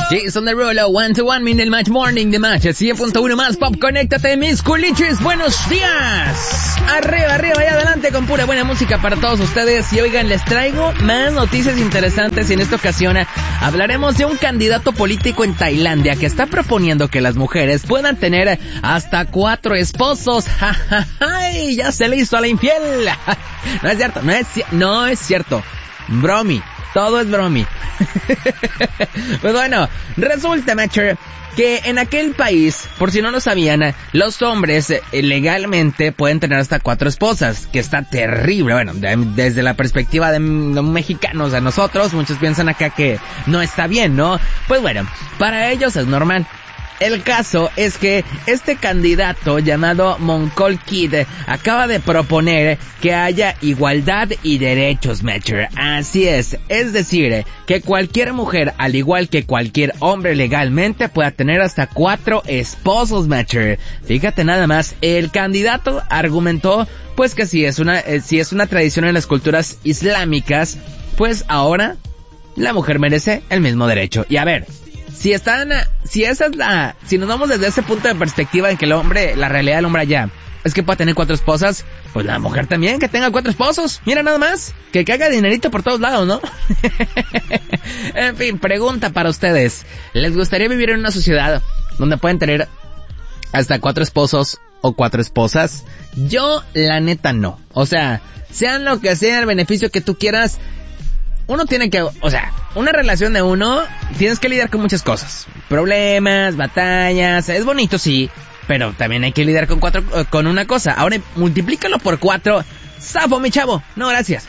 Jason Derulo, 1 to 1 min el Match Morning de Match, 100.1 más pop, conéctate mis culiches, buenos días. Arriba y adelante con pura buena música para todos ustedes. Y oigan, les traigo más noticias interesantes y en esta ocasión hablaremos de un candidato político en Tailandia que está proponiendo que las mujeres puedan tener hasta 4 esposos. ¡Ay! Ya se le hizo a la infiel. No es cierto, no es cierto. Bromi. Todo es bromi. Pues bueno, resulta, Matcher, que en aquel país, por si no lo sabían, los hombres legalmente pueden tener hasta 4 esposas, que está terrible. Bueno, desde la perspectiva de los mexicanos, a nosotros, muchos piensan acá que no está bien, ¿no? Pues bueno, para ellos es normal. El caso es que este candidato llamado Mongkol Kid acaba de proponer que haya igualdad y derechos, Matcher. Así es decir, que cualquier mujer, al igual que cualquier hombre legalmente, pueda tener hasta 4 esposos, Matcher. Fíjate nada más, el candidato argumentó pues que si es una tradición en las culturas islámicas, pues ahora la mujer merece el mismo derecho. Y a ver, si nos vamos desde ese punto de perspectiva en que la realidad del hombre allá es que pueda tener 4 esposas, pues la mujer también que tenga 4 esposos. Mira nada más, que haga dinerito por todos lados, ¿no? En fin, pregunta para ustedes. ¿Les gustaría vivir en una sociedad donde pueden tener hasta 4 esposos o 4 esposas? Yo, la neta, no. O sea, sean lo que sea el beneficio que tú quieras, uno tiene que, una relación de uno, tienes que lidiar con muchas cosas. Problemas, batallas, es bonito sí, pero también hay que lidiar con una cosa. Ahora multiplícalo por 4, ¡zafo, mi chavo! No, gracias.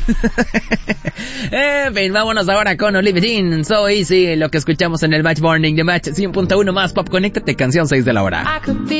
En fin, vámonos ahora con Olivia Dean, So Easy, lo que escuchamos en el Match Morning de Match 100.1 más pop, conéctate, canción 6 de la hora.